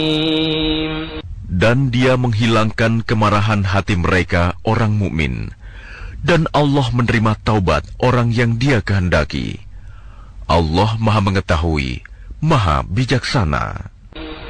Dan Dia menghilangkan kemarahan hati mereka orang mukmin, dan Allah menerima taubat orang yang Dia kehendaki. Allah Maha Mengetahui, Maha Bijaksana.